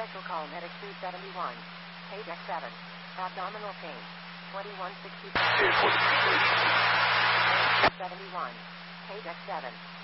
Special call medic 271. Page X7. Abdominal pain. 2160. 71. Page X7.